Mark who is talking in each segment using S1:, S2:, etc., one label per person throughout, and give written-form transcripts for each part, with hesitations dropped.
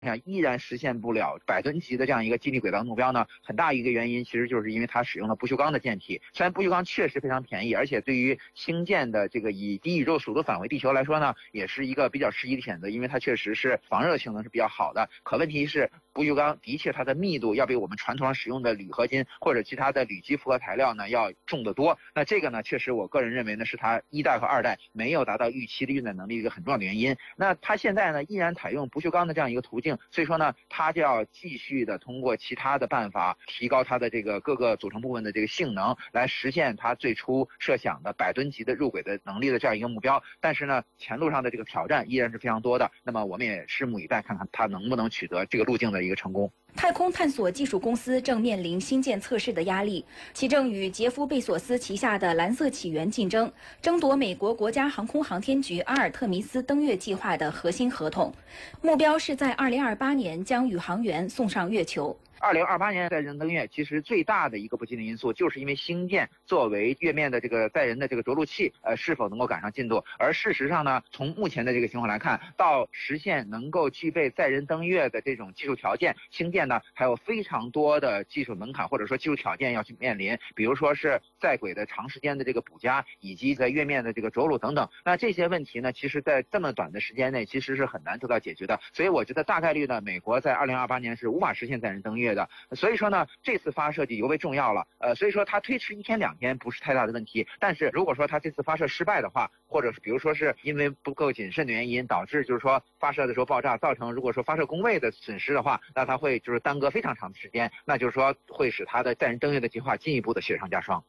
S1: 下依然实现不了100吨级的这样一个激励轨道目标呢，很大一个原因其实就是因为它使用了不锈钢的舰体。虽然不锈钢确实非常便宜，而且对于星舰的这个以低宇宙速度返回地球来说呢，也是一个比较适宜的选择，因为它确实是防热性能是比较好的。可问题是，不锈钢的确它的密度要比我们传统上使用的铝合金或者其他的铝基复合材料呢要重得多。那这个呢，确实我个人认为呢，是它1代和2代没有达到预期的运载能力一个很重要的原因。那它现在呢依然采用不锈钢的这样一个途径，所以说呢，它就要继续的通过其他的办法提高它的这个各个组成部分的这个性能，来实现它最初设想的100吨级的入轨的能力的这样一个目标。但是呢，前路上的这个挑战依然是非常多的。那么我们也拭目以待，看看它能不能取得这个路径的一个成功。
S2: 太空探索技术公司正面临新舰测试的压力，其正与杰夫·贝索斯旗下的蓝色起源竞争，争夺美国国家航空航天局阿尔特弥斯登月计划的核心合同，目标是在2028年将宇航员送上月球。
S1: 2028年载人登月，其实最大的一个不确定因素，就是因为星舰作为月面的这个载人的这个着陆器，是否能够赶上进度。而事实上呢，从目前的这个情况来看，到实现能够具备载人登月的这种技术条件，星舰呢还有非常多的技术门槛或者说技术条件要去面临，比如说是在轨的长时间的这个补加，以及在月面的这个着陆等等。那这些问题呢，其实在这么短的时间内，其实是很难得到解决的。所以我觉得大概率呢，美国在2028年是无法实现载人登月的。所以说呢，这次发射就尤为重要了。所以说它推迟1天2天不是太大的问题。但是如果说它这次发射失败的话，或者是比如说是因为不够谨慎的原因，导致就是说发射的时候爆炸，造成如果说发射工位的损失的话，那它会就是耽搁非常长的时间，那就是说会使它的载人登月的计划进一步的雪上加霜。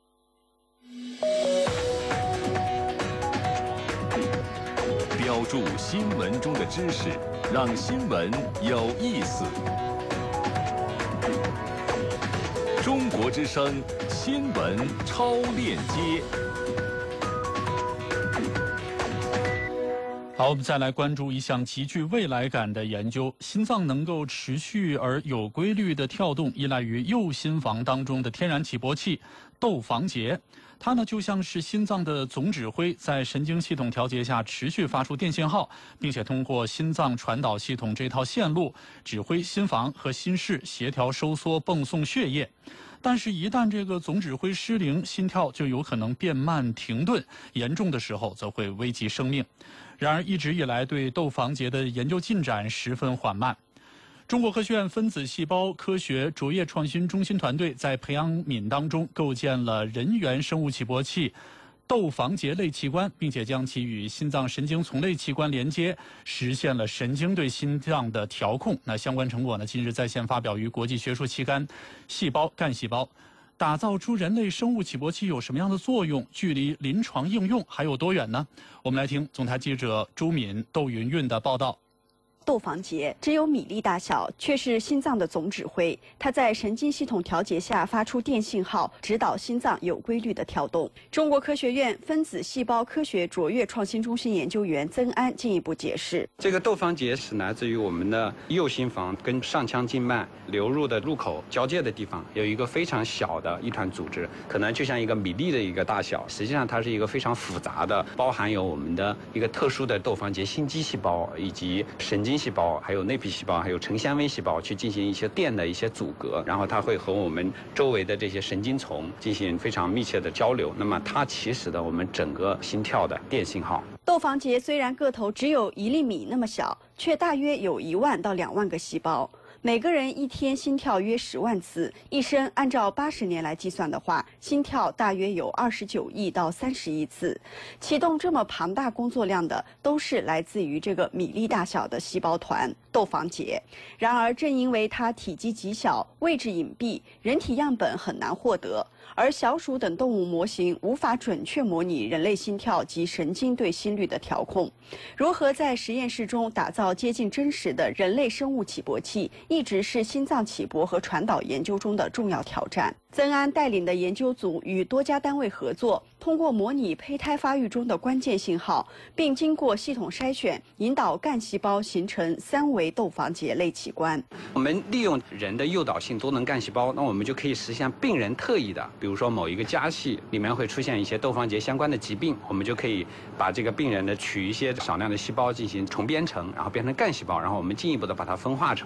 S3: 标注新闻中的知识，让新闻有意思。中国之声新闻超链接。
S4: 好，我们再来关注一项极具未来感的研究：心脏能够持续而有规律的跳动，依赖于右心房当中的天然起搏器窦房结。它呢就像是心脏的总指挥，在神经系统调节下持续发出电信号，并且通过心脏传导系统这套线路指挥心房和心室协调收缩泵送血液。但是，一旦这个总指挥失灵，心跳就有可能变慢停顿，严重的时候则会危及生命。然而，一直以来对窦房结的研究进展十分缓慢。中国科学院分子细胞科学卓越创新中心团队在培养皿当中构建了人源生物起搏器窦房结类器官，并且将其与心脏神经丛类器官连接，实现了神经对心脏的调控。那相关成果呢，近日在线发表于国际学术期刊《细胞干细胞》。打造出人类生物起搏器有什么样的作用？距离临床应用还有多远呢？我们来听总台记者周敏、窦云云的报道。
S5: 窦房结只有米粒大小，却是心脏的总指挥。它在神经系统调节下发出电信号，指导心脏有规律的跳动。中国科学院分子细胞科学卓越创新中心研究员曾安进一步解释：
S6: 这个窦房结是来自于我们的右心房跟上腔静脉流入的入口交界的地方，有一个非常小的一团组织，可能就像一个米粒的一个大小。实际上它是一个非常复杂的，包含有我们的一个特殊的窦房结心肌细胞，以及神经细胞，还有内皮细胞，还有成纤维细胞去进行一些电的一些阻隔，然后它会和我们周围的这些神经丛进行非常密切的交流。那么它起始的我们整个心跳的电信号。
S5: 窦房结虽然个头只有1厘米那么小，却大约有1万到2万个细胞。每个人一天心跳约10万次，一生按照80年来计算的话，心跳大约有29亿到30亿次。启动这么庞大工作量的，都是来自于这个米粒大小的细胞团窦房结。然而，正因为它体积极小、位置隐蔽，人体样本很难获得，而小鼠等动物模型无法准确模拟人类心跳及神经对心率的调控。如何在实验室中打造接近真实的人类生物起搏器，一直是心脏起搏和传导研究中的重要挑战。曾安带领的研究组与多家单位合作，通过模拟胚胎发育中的关键信号，并经过系统筛选，引导干细胞形成3维窦房结类器官。
S6: 我们利用人的诱导性多能干细胞，那我们就可以实现病人特异的，比如说某一个家系里面会出现一些窦房结相关的疾病，我们就可以把这个病人呢取一些少量的细胞进行重编程，然后变成干细胞，然后我们进一步的把它分化成